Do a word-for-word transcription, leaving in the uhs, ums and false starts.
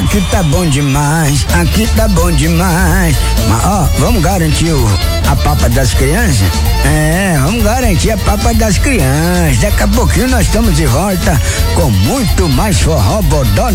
aqui tá bom demais, aqui tá bom demais. Mas ó, vamos garantir o, a papa das crianças? É, vamos garantir a papa das crianças. Daqui a pouquinho nós estamos de volta com muito mais forró bodó